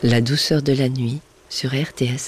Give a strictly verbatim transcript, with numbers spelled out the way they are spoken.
La douceur de la nuit sur R T S.